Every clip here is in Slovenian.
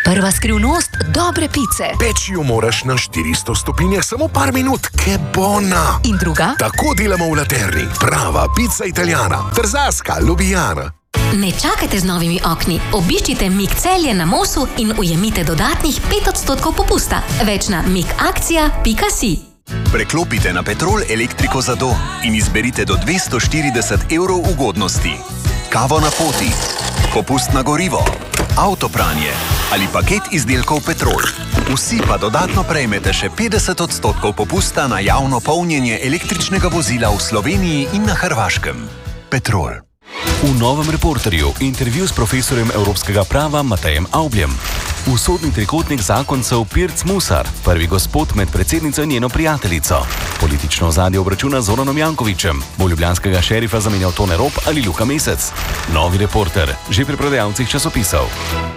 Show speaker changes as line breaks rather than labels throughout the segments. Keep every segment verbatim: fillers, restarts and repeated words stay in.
Prva skrivnost dobre pice.
Peči jo moraš na štiristo stopinjah samo par minut, ke bona.
In druga?
Tako delamo v Laterni. Prava pica italijana. Trzaska, lubijana.
Ne čakajte z novimi okni. Obiščite Mik Celje na Mosu in ujemite dodatnih pet odstotkov popusta. Več na mikakcija pika si.
Preklopite na Petrol elektriko za dom in izberite do dvesto štirideset evrov ugodnosti. Kavo na poti, popust na gorivo, avtopranje ali paket izdelkov Petrol. Vsi pa dodatno prejmete še petdeset odstotkov popusta na javno polnjenje električnega vozila v Sloveniji in na Hrvaškem. Petrol.
V novem Reporterju intervju s profesorjem evropskega prava Matejem Avbljem. Usodni trikotnik zakoncev Pirc Musar, prvi gospod med predsednico in njeno prijateljico. Politično ozadje obračuna z Zoranom Jankovićem, bo ljubljanskega šerifa zamenjal Tone Rop ali Luka Mesec. Novi Reporter, že pri prodajalcih časopisov.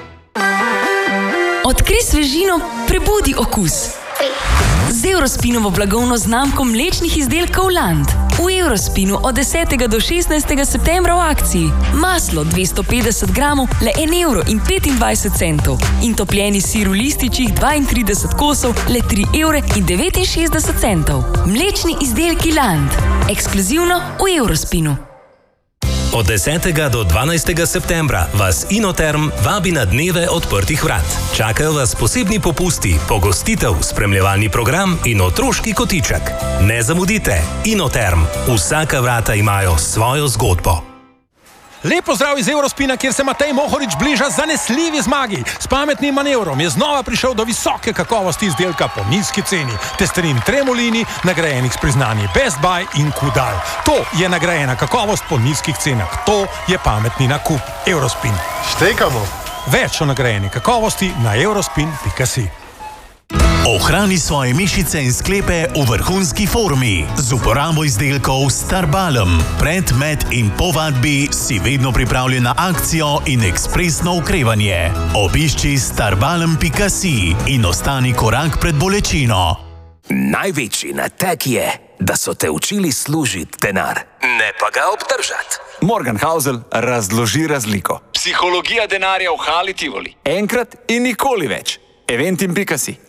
Odkri svežino, prebudi okus. Z Eurospinovo blagovno znamko mlečnih izdelkov Land. V Eurospinu od desetega do šestnajstega septembra v akciji. Maslo dvesto petdeset gramov, le en evro in petindvajset centov. In topljeni sir v lističih dvaintrideset kosov, le tri evre in devetinšestdeset centov. Mlečni izdelki Land. Ekskluzivno v Eurospinu.
Od desetega do dvanajstega septembra vas Inoterm vabi na dneve odprtih vrat. Čakajo vas posebni popusti, pogostitev, spremljevalni program in otroški kotiček. Ne zamudite, Inoterm. Vsaka vrata imajo svojo zgodbo.
Lep pozdrav iz Eurospina, kjer se Matej Mohorič bliža zanesljivi zmagi. S pametnim manevrom je znova prišel do visoke kakovosti izdelka po nizki ceni. Testerin Tremolini, nagrajenih s priznanji Best Buy in Kudal. To je nagrajena kakovost po nizkih cenah. To je pametni nakup. Eurospin.
Štekamo.
Več o nagrajeni kakovosti na eurospin pika si.
Ohrani svoje mišice in sklepe v vrhunski formi z uporabo izdelkov Starbalm. Pred, med in po vadbi si vedno pripravljen na akcijo in ekspresno okrevanje. Obišči starbalm pika si in ostani korak pred bolečino.
Največji nateg je, da so te učili služiti denar, ne pa ga obdržati.
Morgan Housel razloži razliko.
Psihologija denarja v Hali Tivoli.
Enkrat in nikoli več. eventim pika si.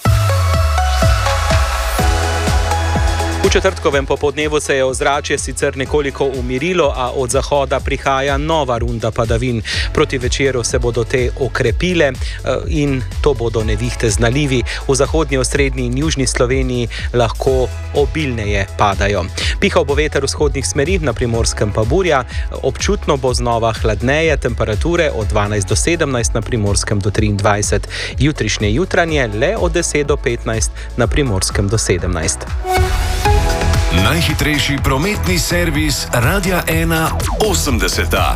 V četrtkovem popoldnevu se je ozračje sicer nekoliko umirilo, a od zahoda prihaja nova runda padavin. Proti večeru se bodo te okrepile in to bodo nevihte z nalivi. V zahodnji, osrednji in južni Sloveniji lahko obilneje padajo. Pihal bo veter vzhodnih smeri, na Primorskem pa burja. Občutno bo znova hladneje, temperature od dvanajst do sedemnajst, na Primorskem do triindvajset. Jutrišnje jutranje le od deset do petnajst, na Primorskem do sedemnajst.
Najhitrejši prometni servis Radia ena osemdeseta.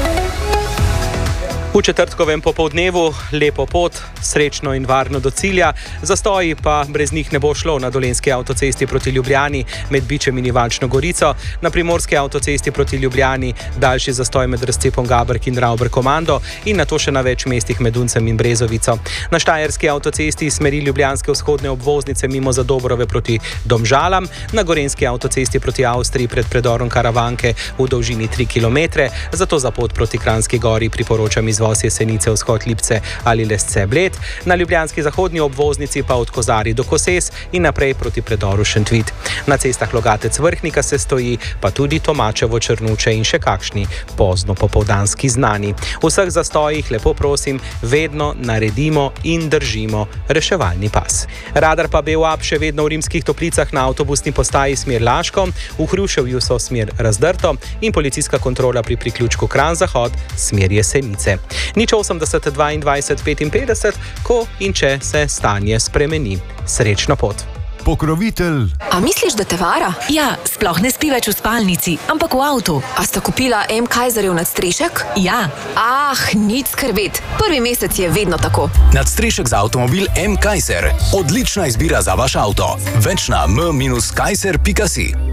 V četrtkovem popoldnevu lepo pot, srečno in varno do cilja, zastoji pa brez njih ne bo šlo na Dolenjski avtocesti proti Ljubljani med Bičem in Ivančno Gorico, na Primorski avtocesti proti Ljubljani daljši zastoj med razcepom Gabrk in Ravber Komando in nato še na več mestih med Uncem in Brezovico. Na Štajerski avtocesti smeri ljubljanske vzhodne obvoznice mimo Zadobrove proti Domžalam, na Gorenjski avtocesti proti Avstriji pred predorom Karavanke v dolžini tri kilometre, zato za pot proti Kranjski Gori priporočam izvoz Jesenice, vzhod Lipce ali Lesce Bled, na ljubljanski zahodni obvoznici pa od Kozarij do Koses in naprej proti predoru Šentvid. Na cestah Logatec Vrhnika se stoji, pa tudi Tomačevo, Črnuče in še kakšni pozno popoldanski znani. V vseh zastojih lepo prosim, vedno naredimo in držimo reševalni pas. Radar pa B U A P še vedno v Rimskih Toplicah na avtobusni postaji smer Laško, v Hruševju so smer Razdrto in policijska kontrola pri priključku Kranj Zahod smer Jesenice. Nič osemdeset dvaindvajset petinpetdeset, ko in če se stanje spremeni. Srečno pot.
Pokrovitelj.
A misliš, da te vara?
Ja, sploh ne spi več v spalnici, ampak v avtu.
A sta kupila M. Kaiserjev nadstrešek?
Ja.
Ah, nič skrbeti. Prvi mesec je vedno tako.
Nadstrešek za avtomobil M. Kaiser. Odlična izbira za vaš avto. Več na m dash kaiser pika si.